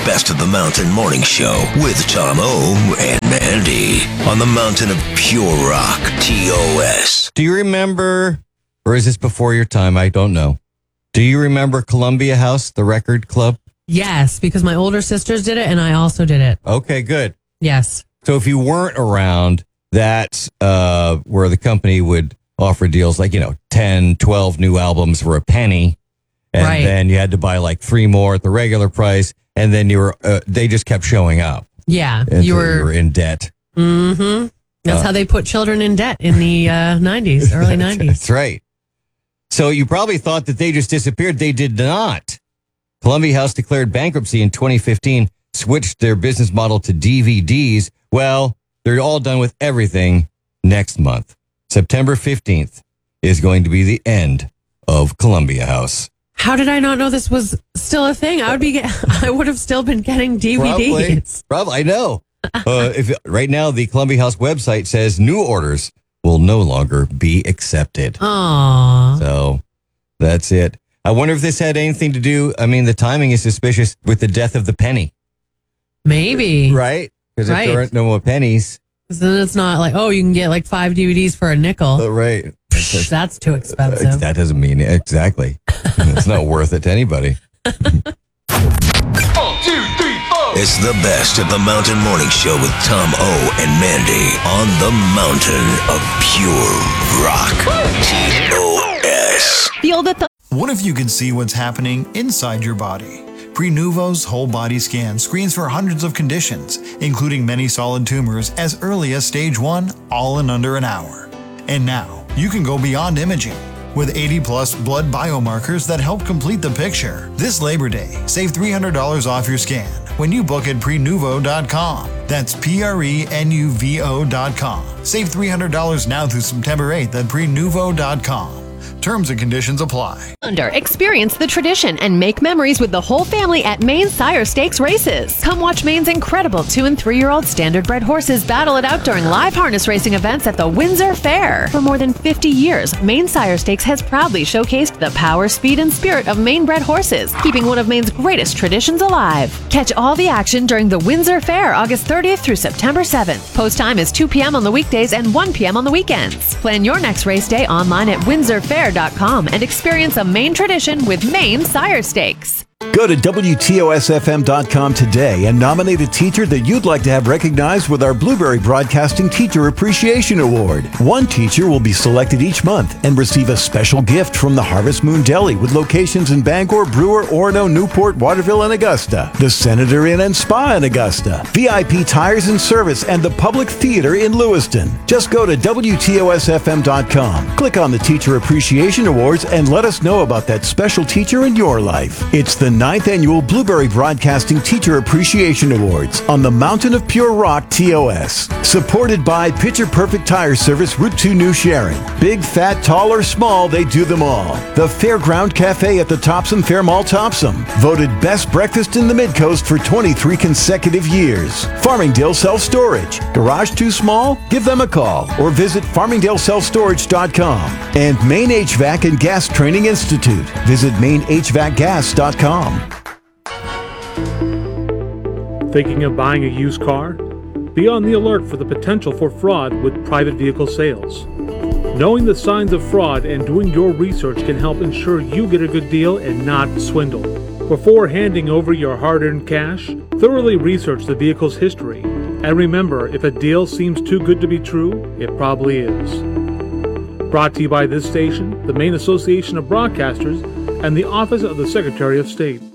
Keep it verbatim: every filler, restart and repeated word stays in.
Best of the Mountain Morning Show with Tom O and Mandy on the Mountain of Pure Rock, T O S. Do you remember, or is this before your time? I don't know. Do you remember Columbia House, the record club? Yes, because my older sisters did it and I also did it. Okay, good. Yes. So if you weren't around, that's uh, where the company would offer deals like, you know, ten, twelve new albums for a penny. And right. then you had to buy like three more at the regular price. And then you were, uh, they just kept showing up. Yeah. You were, you were in debt. Mm-hmm. That's uh, how they put children in debt in the uh, nineties, early nineties. That's right. So you probably thought that they just disappeared. They did not. Columbia House declared bankruptcy in twenty fifteen, switched their business model to D V Ds. Well, they're all done with everything next month. September fifteenth is going to be the end of Columbia House. How did I not know this was still a thing? I would be, I would have still been getting D V Ds. Probably, probably I know. uh, if right now the Columbia House website says new orders will no longer be accepted. Aww. So that's it. I wonder if this had anything to do. I mean, the timing is suspicious with the death of the penny. Maybe. Right? Because right. if there aren't no more pennies. Then it's not like, oh, you can get like five D V Ds for a nickel. Uh, right. That's too expensive. Uh, that doesn't mean exactly. It's not worth it to anybody. It's the Best of the Mountain Morning Show with Tom O and Mandy on the Mountain of Pure Rock, T O S. Feel that the- What if you could see what's happening inside your body? Prenuvo's whole body scan screens for hundreds of conditions, including many solid tumors as early as stage one, all in under an hour. And now, you can go beyond imaging. With eighty plus blood biomarkers that help complete the picture. This Labor Day, save three hundred dollars off your scan when you book at prenuvo dot com. That's P R E N U V O dot com. Save three hundred dollars now through September eighth at prenuvo dot com. Terms and conditions apply. Experience the tradition and make memories with the whole family at Maine Sire Stakes races. Come watch Maine's incredible two and three-year-old standard-bred horses battle it out during live harness racing events at the Windsor Fair. For more than fifty years, Maine Sire Stakes has proudly showcased the power, speed, and spirit of Maine-bred horses, keeping one of Maine's greatest traditions alive. Catch all the action during the Windsor Fair, August thirtieth through September seventh. Post time is two p.m. on the weekdays and one p.m. on the weekends. Plan your next race day online at windsor fair dot com and experience a Maine tradition with Maine Sire Stakes. Go to W T O S F M dot com today and nominate a teacher that you'd like to have recognized with our Blueberry Broadcasting Teacher Appreciation Award. One teacher will be selected each month and receive a special gift from the Harvest Moon Deli with locations in Bangor, Brewer, Orono, Newport, Waterville, and Augusta. The Senator Inn and Spa in Augusta. V I P Tires and Service and the Public Theater in Lewiston. Just go to W T O S F M dot com. Click on the Teacher Appreciation Awards and let us know about that special teacher in your life. It's the ninth Annual Blueberry Broadcasting Teacher Appreciation Awards on the Mountain of Pure Rock, T O S. Supported by Picture Perfect Tire Service, Route two New Sharon. Big, fat, tall, or small, they do them all. The Fairground Cafe at the Topsom Fair Mall, Topsom. Voted Best Breakfast in the Midcoast for twenty-three consecutive years. Farmingdale Self Storage. Garage too small? Give them a call or visit farmingdale self storage dot com. And Maine H V A C and Gas Training Institute. Visit maine h v a c gas dot com. Thinking of buying a used car? Be on the alert for the potential for fraud with private vehicle sales. Knowing the signs of fraud and doing your research can help ensure you get a good deal and not swindled. Before handing over your hard-earned cash, thoroughly research the vehicle's history. And remember, if a deal seems too good to be true, it probably is. Brought to you by this station, the Maine Association of Broadcasters, and the Office of the Secretary of State.